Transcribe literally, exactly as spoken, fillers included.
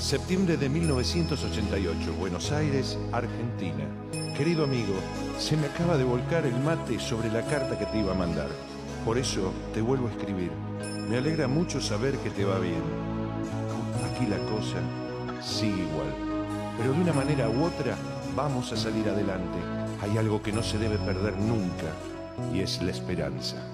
Septiembre de mil novecientos ochenta y ocho, Buenos Aires, Argentina. Querido amigo, se me acaba de volcar el mate sobre la carta que te iba a mandar. Por eso te vuelvo a escribir. Me alegra mucho saber que te va bien. Aquí la cosa sigue igual. Pero de una manera u otra vamos a salir adelante. Hay algo que no se debe perder nunca y es la esperanza.